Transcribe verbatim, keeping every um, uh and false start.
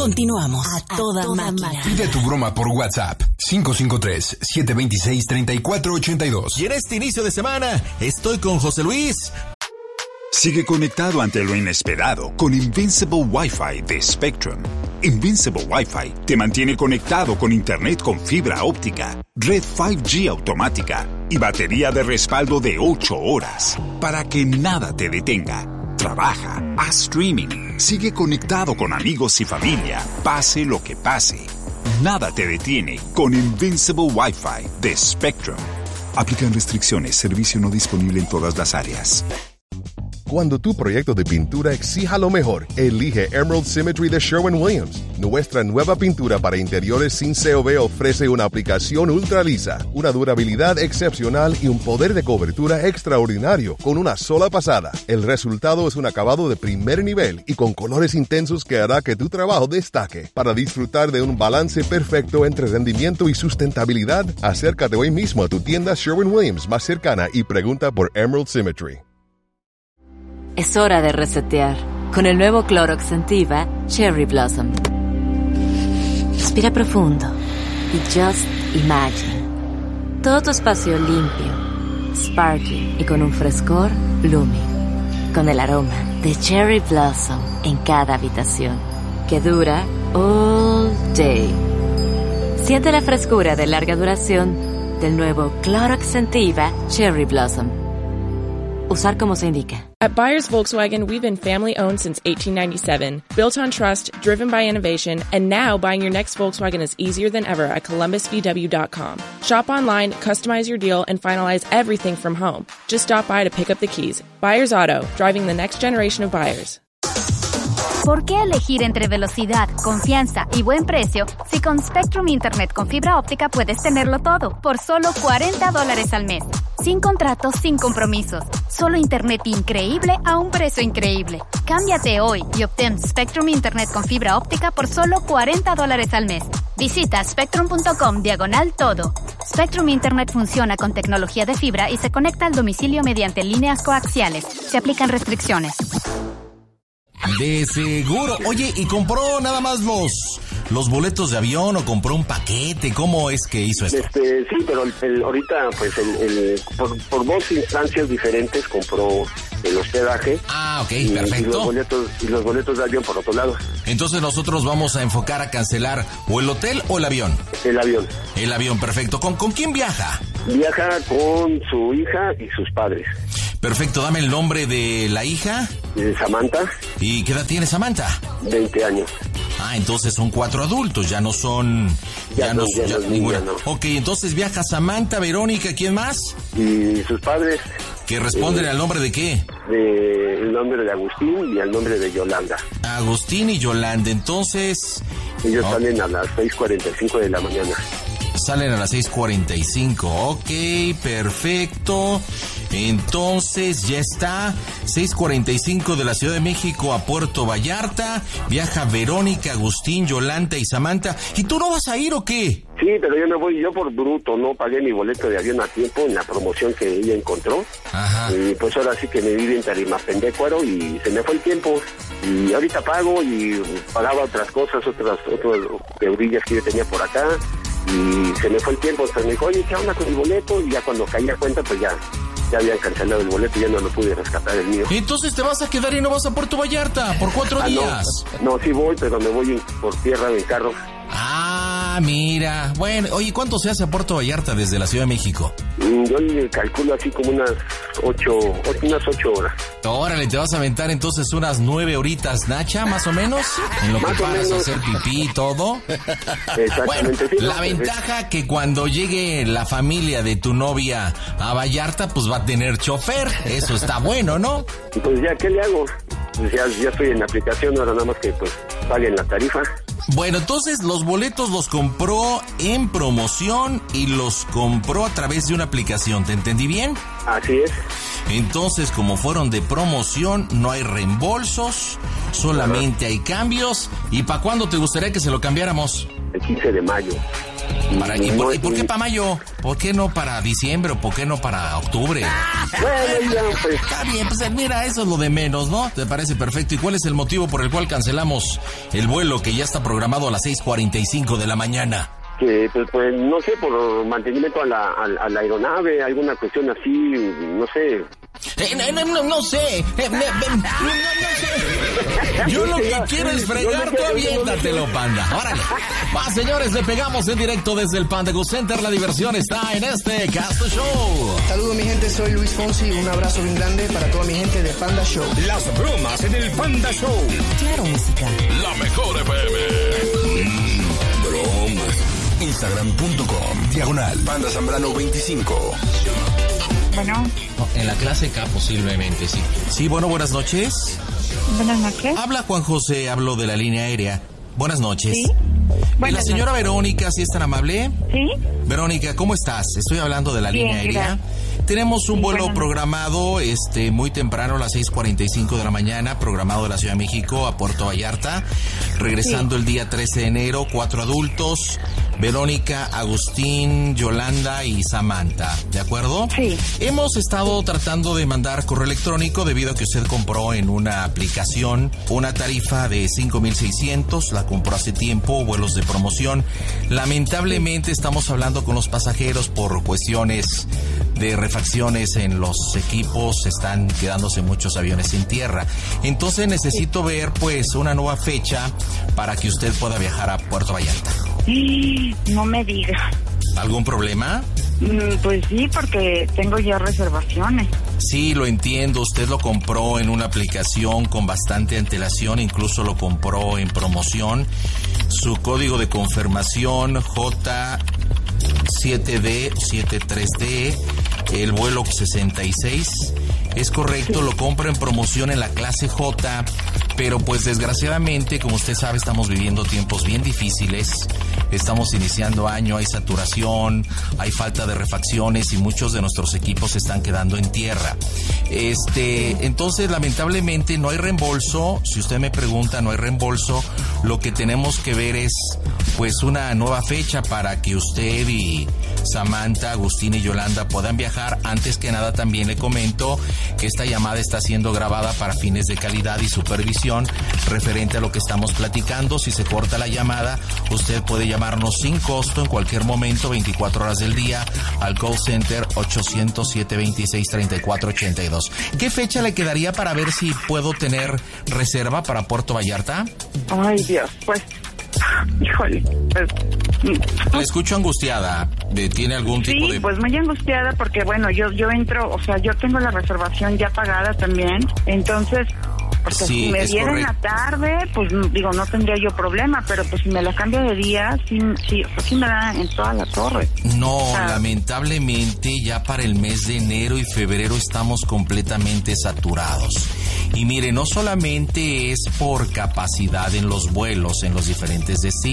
Continuamos a toda, a toda máquina. máquina. Pide tu broma por WhatsApp cinco cinco tres, siete dos seis, tres cuatro ocho dos. Y en este inicio de semana estoy con José Luis. Sigue conectado ante lo inesperado con Invincible Wi-Fi de Spectrum. Invincible Wi-Fi te mantiene conectado con internet con fibra óptica, red cinco G automática y batería de respaldo de ocho horas para que nada te detenga. Trabaja, haz streaming, sigue conectado con amigos y familia, pase lo que pase. Nada te detiene con Invincible Wi-Fi de Spectrum. Aplican restricciones, servicio no disponible en todas las áreas. Cuando tu proyecto de pintura exija lo mejor, elige Emerald Symmetry de Sherwin-Williams. Nuestra nueva pintura para interiores sin C O B ofrece una aplicación ultra lisa, una durabilidad excepcional y un poder de cobertura extraordinario con una sola pasada. El resultado es un acabado de primer nivel y con colores intensos que hará que tu trabajo destaque. Para disfrutar de un balance perfecto entre rendimiento y sustentabilidad, acércate hoy mismo a tu tienda Sherwin-Williams más cercana y pregunta por Emerald Symmetry. Es hora de resetear con el nuevo Clorox Scentiva Cherry Blossom. Respira profundo y just imagine. Todo tu espacio limpio, sparkling y con un frescor blooming. Con el aroma de Cherry Blossom en cada habitación, que dura all day. Siente la frescura de larga duración del nuevo Clorox Scentiva Cherry Blossom. Usar como se indica. At Buyers Volkswagen, we've been family-owned since eighteen ninety-seven, built on trust, driven by innovation, and now buying your next Volkswagen is easier than ever at Columbus V W dot com. Shop online, customize your deal, and finalize everything from home. Just stop by to pick up the keys. Buyers Auto, driving the next generation of buyers. ¿Por qué elegir entre velocidad, confianza y buen precio si con Spectrum Internet con fibra óptica puedes tenerlo todo por solo cuarenta dólares al mes? Sin contratos, sin compromisos. Solo internet increíble a un precio increíble. Cámbiate hoy y obtén Spectrum Internet con fibra óptica por solo cuarenta dólares al mes. Visita spectrum punto com diagonal todo. Spectrum Internet funciona con tecnología de fibra y se conecta al domicilio mediante líneas coaxiales. Se aplican restricciones. De seguro. Oye, ¿y compró nada más los los boletos de avión o compró un paquete? ¿Cómo es que hizo esto? Este, sí, pero el, el, ahorita, pues, el, el, por, por dos instancias diferentes compró el hospedaje. Ah, ok, y, perfecto. Y los, boletos, y los boletos de avión por otro lado. Entonces nosotros vamos a enfocar a cancelar o el hotel o el avión. El avión. El avión, perfecto. ¿Con, con quién viaja? Viaja con su hija y sus padres. Perfecto, dame el nombre de la hija. De Samantha. ¿Y qué edad tiene Samantha? veinte años. Ah, entonces son cuatro adultos, ya no son... Ya, ya no, no, ya ya no, ninguna. ya no. Ok, entonces viaja Samantha, Verónica, ¿quién más? Y sus padres. ¿Que responden eh, al nombre de qué? De, el nombre de Agustín y al nombre de Yolanda. Agustín y Yolanda, entonces... Ellos oh. salen a las seis cuarenta y cinco de la mañana. Salen a las seis cuarenta y cinco, ok, perfecto. Entonces ya está, seis cuarenta y cinco de la Ciudad de México a Puerto Vallarta. Viaja Verónica, Agustín, Yolanda y Samantha. ¿Y tú no vas a ir o qué? Sí, pero yo me voy, yo por bruto, no pagué mi boleto de avión a tiempo en la promoción que ella encontró. Ajá. Y pues ahora sí que me viví en Tarimapendecuaro y se me fue el tiempo. Y ahorita pago y pagaba otras cosas, otras, otras eurillas que yo tenía por acá. Y se me fue el tiempo, entonces me dijo, oye, ¿qué onda con el boleto? Y ya cuando caí a cuenta, pues ya, ya habían cancelado el boleto y ya no lo pude rescatar el mío. Entonces te vas a quedar y no vas a Puerto Vallarta por cuatro ah, días. No, no, sí voy, pero me voy por tierra en carro. Ah, mira. Bueno, oye, ¿cuánto se hace a Puerto Vallarta desde la Ciudad de México? Yo le calculo así como unas ocho, unas ocho horas. Órale, te vas a aventar entonces unas nueve horitas, Nacha, más o menos, en lo más que paras a hacer pipí y todo. Exactamente. Bueno, sí, la no, ventaja es... que cuando llegue la familia de tu novia a Vallarta, pues va a tener chofer. Eso está bueno, ¿no? Pues ya, ¿qué le hago? Pues ya, ya estoy en la aplicación, ahora nada más que pues paguen la tarifa. Bueno, entonces los boletos los compró en promoción y los compró a través de una aplicación, ¿te entendí bien? Así es. Entonces, como fueron de promoción, no hay reembolsos, solamente hay cambios. ¿Y para cuándo te gustaría que se lo cambiáramos? El quince de mayo. Para, ¿y, por, ¿Y por qué para mayo? ¿Por qué no para diciembre o por qué no para octubre? Bueno, ya, pues. Está bien, pues mira, eso es lo de menos, ¿no? ¿Te parece perfecto? ¿Y cuál es el motivo por el cual cancelamos el vuelo que ya está programado a las seis cuarenta y cinco de la mañana? Que, pues, pues, no sé, por mantenimiento a la, a, a la aeronave, alguna cuestión así, no sé. Eh, no, no, no, no sé. Eh, me, me, no, no sé. Yo lo que quiero es fregar, tú aviéntatelo, Panda. Órale. Va, señores, le pegamos en directo desde el Panda Go Center. La diversión está en este Casto Show. Saludos, mi gente, soy Luis Fonsi. Un abrazo bien grande para toda mi gente de Panda Show. Las bromas en el Panda Show. Claro, música. La mejor F M. Mm, bromas. Instagram punto com, diagonal, Panda Zambrano veinticinco. Bueno. No, en la clase K posiblemente, sí. Sí, bueno, buenas noches. Buenas noches. Habla Juan José, hablo de la línea aérea. Buenas noches. Sí. Buenas la señora noches. Verónica, ¿sí es tan amable? Sí. Verónica, ¿cómo estás? Estoy hablando de la Bien, línea aérea. Gracias. Tenemos un sí, vuelo bueno. programado este muy temprano a las seis cuarenta y cinco de la mañana, programado de la Ciudad de México a Puerto Vallarta, regresando sí. el día trece de enero, cuatro adultos, Verónica, Agustín, Yolanda y Samantha, ¿de acuerdo? Sí. Hemos estado tratando de mandar correo electrónico debido a que usted compró en una aplicación una tarifa de cinco mil seiscientos, la compró hace tiempo, vuelos de promoción. Lamentablemente estamos hablando con los pasajeros por cuestiones de refacciones en los equipos, están quedándose muchos aviones en tierra. Entonces necesito ver pues una nueva fecha para que usted pueda viajar a Puerto Vallarta. No me diga. ¿Algún problema? Mm, pues sí, porque tengo ya reservaciones. Sí, lo entiendo. Usted lo compró en una aplicación con bastante antelación, incluso lo compró en promoción. Su código de confirmación J siete D setenta y tres D, el vuelo sesenta y seis. Es correcto, sí. Lo compra en promoción en la clase J, pero pues desgraciadamente, como usted sabe, estamos viviendo tiempos bien difíciles. Estamos iniciando año, hay saturación, hay falta de refacciones y muchos de nuestros equipos se están quedando en tierra. Este, entonces, lamentablemente no hay reembolso. Si usted me pregunta, no hay reembolso. Lo que tenemos que ver es pues una nueva fecha para que usted y Samantha, Agustín y Yolanda puedan viajar. Antes que nada, también le comento que esta llamada está siendo grabada para fines de calidad y supervisión referente a lo que estamos platicando. Si se corta la llamada, usted puede llamarnos sin costo en cualquier momento, veinticuatro horas del día, al call center ochocientos siete veintiséis treinta y cuatro ochenta y dos. ¿Qué fecha le quedaría para ver si puedo tener reserva para Puerto Vallarta? Ay, Dios, pues... Híjole, pues... La escucho angustiada. ¿Tiene algún tipo sí, de...? Sí, pues muy angustiada porque, bueno, yo yo entro, o sea, yo tengo la reservación ya pagada también, entonces... Porque sí, si me dieran la tarde, pues digo, no tendría yo problema, pero pues si me la cambia de día, sí, sí, pues, sí me da en toda la torre. No, o sea, lamentablemente ya para el mes de enero y febrero estamos completamente saturados. Y mire, no solamente es por capacidad en los vuelos, en los diferentes destinos,